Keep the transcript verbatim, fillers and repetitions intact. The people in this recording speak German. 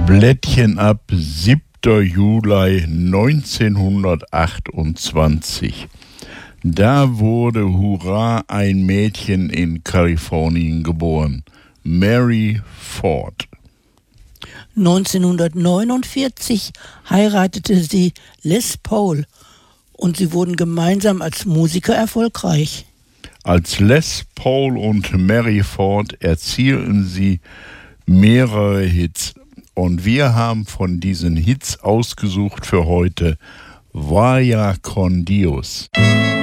Blättchen ab, siebter Juli neunzehnhundertachtundzwanzig. Da wurde hurra ein Mädchen in Kalifornien geboren, Mary Ford. neunzehnhundertneunundvierzig heiratete sie Les Paul und sie wurden gemeinsam als Musiker erfolgreich. Als Les Paul und Mary Ford erzielten sie mehrere Hits. Und wir haben von diesen Hits ausgesucht für heute Vaya con Dios.